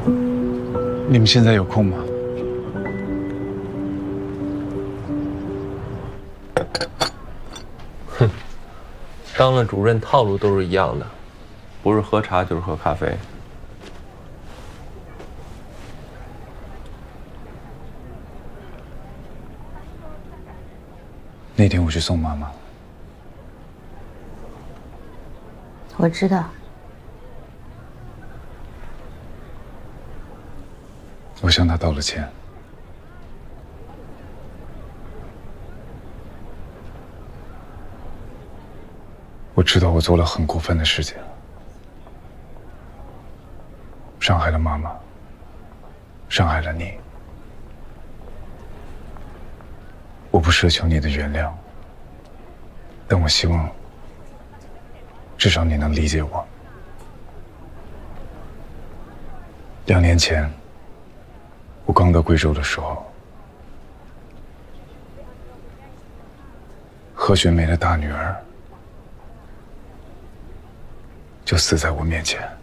你们现在有空吗？ 哼，当了主任套路都是一样的，不是喝茶就是喝咖啡。 那天我去送妈妈， 我知道。 我向她道了歉。我知道我做了很过分的事情，伤害了妈妈，伤害了你。我不奢求你的原谅，但我希望至少你能理解我。2年前，我刚到贵州的时候，何雪梅的大女儿就死在我面前。